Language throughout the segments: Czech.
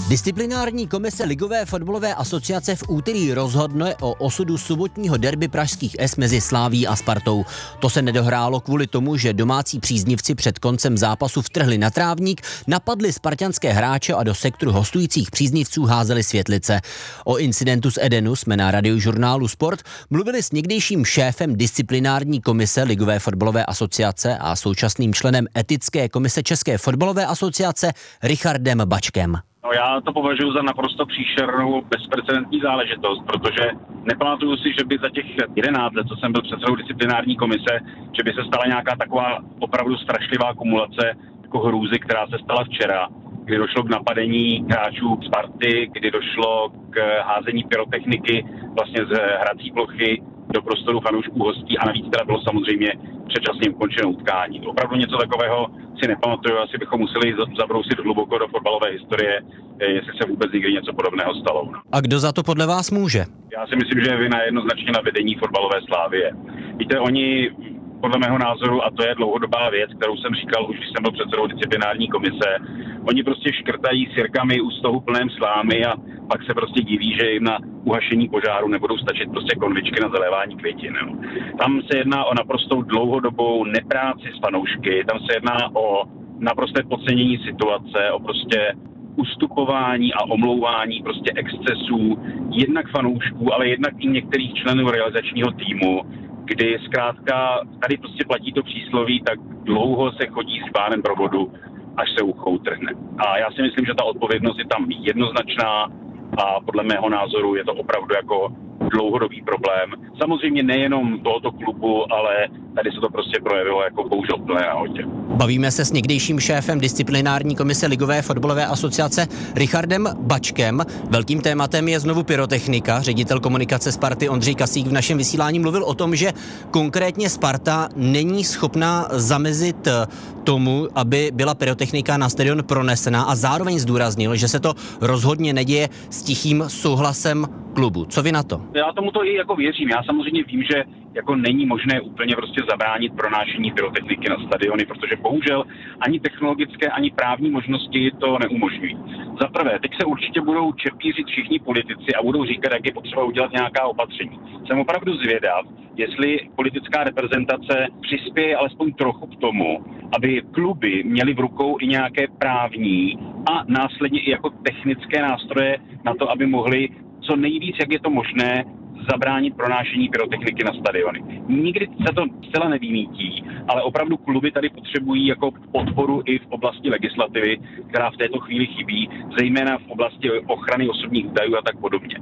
Disciplinární komise Ligové fotbalové asociace v úterý rozhodne o osudu sobotního derby pražských S mezi Slavií a Spartou. To se nedohrálo kvůli tomu, že domácí příznivci před koncem zápasu vtrhli na trávník, napadli spartanské hráče a do sektoru hostujících příznivců házeli světlice. O incidentu z Edenu jsme na radiožurnálu Sport mluvili s někdejším šéfem disciplinární komise Ligové fotbalové asociace a současným členem etické komise České fotbalové asociace Richardem Bačkem. No, já to považuji za naprosto příšernou, bezprecedentní záležitost, protože nepamatuju si, že by za těch 11 let, co jsem byl předsedou disciplinární komise, že by se stala nějaká taková opravdu strašlivá kumulace jako hrůzy, která se stala včera, kdy došlo k napadení hráčů Sparty, kdy došlo k házení pyrotechniky vlastně z hrací plochy do prostoru fanoušků hostí a navíc teda bylo samozřejmě předčasně ukončeno utkání. Opravdu něco takového si nepamatuju, asi bychom museli zabrousit hluboko do fotbalové historie, jestli se vůbec někdy něco podobného stalo. A kdo za to podle vás může? Já si myslím, že je vina jednoznačně na vedení fotbalové Slavie. Víte, oni podle mého názoru, a to je dlouhodobá věc, kterou jsem říkal už, když jsem byl předsedou disciplinární komise, oni prostě škrtají sirkami u stohu plném slámy a pak se prostě diví, že jim na uhašení požáru nebudou stačit prostě konvičky na zalévání květin. Jo. Tam se jedná o naprostou dlouhodobou nepráci s fanoušky, tam se jedná o naprosté podcenění situace, o prostě ustupování a omlouvání prostě excesů jednak fanoušků, ale jednak i některých členů realizačního týmu, kdy zkrátka tady prostě platí to přísloví, tak dlouho se chodí s pánem pro vodu, až se ucho utrhne. A já si myslím, že ta odpovědnost je tam jednoznačná a podle mého názoru je to opravdu jako dlouhodobý problém. Samozřejmě nejenom tohoto klubu, ale tady se to prostě projevilo jako bohužel plné náhodě. Bavíme se s někdejším šéfem disciplinární komise Ligové fotbalové asociace Richardem Bačkem. Velkým tématem je znovu pyrotechnika. Ředitel komunikace Sparty Ondřej Kasík v našem vysílání mluvil o tom, že konkrétně Sparta není schopná zamezit tomu, aby byla pyrotechnika na stadion pronesena a zároveň zdůraznil, že se to rozhodně neděje s tichým souhlasem klubu. Co vy na to? Já tomu to i jako věřím. Já samozřejmě vím, že jako není možné úplně prostě zabránit pronášení pyrotechniky na stadiony, protože bohužel ani technologické, ani právní možnosti to neumožňují. Za prvé, teď se určitě budou čepířit všichni politici a budou říkat, jak je potřeba udělat nějaká opatření. Jsem opravdu zvědav, jestli politická reprezentace přispěje alespoň trochu k tomu, aby kluby měly v rukou i nějaké právní a následně i jako technické nástroje na to, aby mohly co nejvíc, jak je to možné, zabránit pronášení pyrotechniky na stadiony. Nikdy se to zcela nevymítí, ale opravdu kluby tady potřebují jako podporu i v oblasti legislativy, která v této chvíli chybí, zejména v oblasti ochrany osobních údajů a tak podobně.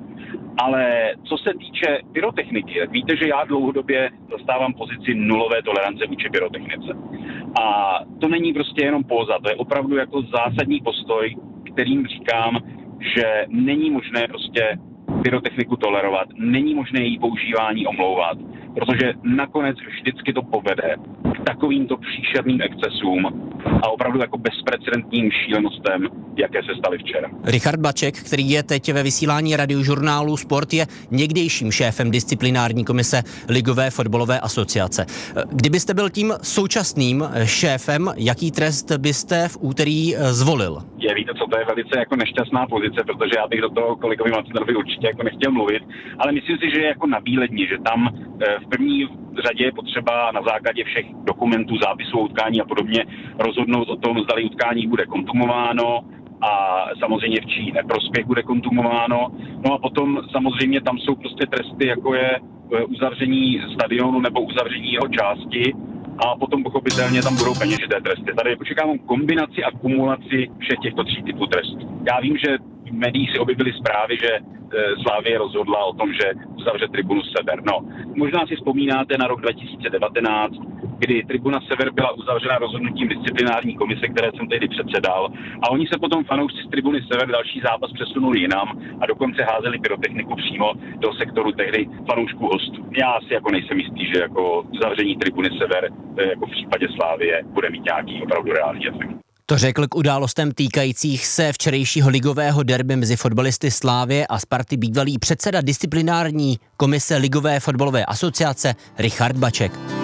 Ale co se týče pyrotechniky, tak víte, že já dlouhodobě zastávám pozici nulové tolerance vůči pyrotechnice. A to není prostě jenom póza, to je opravdu jako zásadní postoj, kterým říkám, že není možné prostě pyrotechniku tolerovat, není možné její používání omlouvat, protože nakonec vždycky to povede k takovýmto příšerným excesům a opravdu jako bezprecedentním šílenostem, jaké se staly včera. Richard Baček, který je teď ve vysílání radiožurnálu Sport, je někdejším šéfem disciplinární komise Ligové fotbalové asociace. Kdybyste byl tím současným šéfem, jaký trest byste v úterý zvolil? Víte co, to je velice jako nešťastná pozice, protože já bych do toho kolegovi Macnerovi určitě jako nechtěl mluvit, ale myslím si, že je jako nabíledni, že tam v první řadě je potřeba na základě všech dokumentů, zápisů o utkání a podobně rozhodnout o tom, zda utkání bude kontumováno a samozřejmě v čí neprospěch bude kontumováno. No a potom samozřejmě tam jsou prostě tresty, jako je uzavření stadionu nebo uzavření jeho části, a potom pochopitelně tam budou peněžité tresty. Tady očekávám kombinaci a kumulaci všech těchto tří typů trestů. Já vím, že v médiích si objevily zprávy, že Slavie rozhodla o tom, že uzavře tribunu Sever. No, možná si vzpomínáte na rok 2019, kdy tribuna Sever byla uzavřena rozhodnutím disciplinární komise, které jsem tehdy předsedal, a oni se potom fanoušci z tribuny Sever další zápas přesunuli jinam a dokonce házeli pyrotechniku přímo do sektoru tehdy fanoušků hostů. Já si jako nejsem jistý, že jako uzavření tribuny Sever jako v případě Slavie bude mít nějaký opravdu reálný efekt. To řekl k událostem týkajících se včerejšího ligového derby mezi fotbalisty Slavie a Sparty bývalý předseda disciplinární komise Ligové fotbalové asociace Richard Baček.